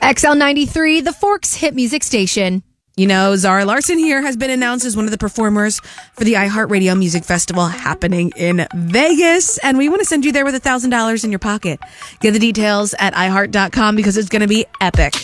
XL93, the Forks hit music station. You know, Zara Larson here has been announced as one of the performers for the iHeartRadio Music Festival happening in Vegas. And we want to send you there with $1,000 in your pocket. Get the details at iHeart.com because it's going to be epic.